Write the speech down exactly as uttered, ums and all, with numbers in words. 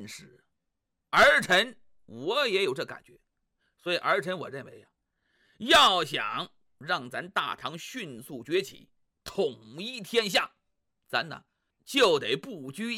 是儿臣我也有这感觉，所以儿臣我认为呀、啊，要想让咱大唐迅速崛起，统一天下，咱呢就得不拘